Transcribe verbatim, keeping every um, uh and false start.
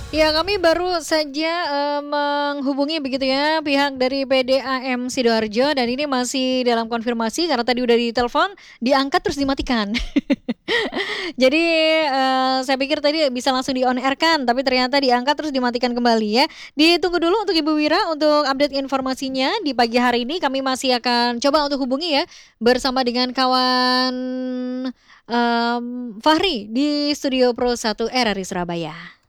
Ya, kami baru saja, eee, menghubungi begitu ya pihak dari P D A M Sidoarjo dan ini masih dalam konfirmasi karena tadi udah ditelepon, diangkat terus dimatikan. Jadi, eee, saya pikir tadi bisa langsung di-on air kan, tapi ternyata diangkat terus dimatikan kembali ya. Ditunggu dulu untuk Ibu Wira untuk update informasinya di pagi hari ini kami masih akan coba untuk hubungi ya bersama dengan kawan, mmm, Fahri di Studio Pro satu R R I Surabaya.